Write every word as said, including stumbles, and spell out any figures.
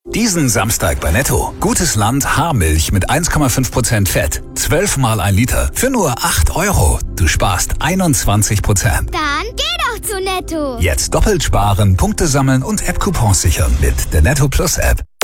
Diesen Samstag bei Netto. Gutes Land Haarmilch mit eins Komma fünf Prozent Fett. zwölf mal ein Liter für nur acht Euro. Du sparst einundzwanzig Prozent. Dann geh doch zu Netto. Jetzt doppelt sparen, Punkte sammeln und App-Coupons sichern mit der Netto Plus App.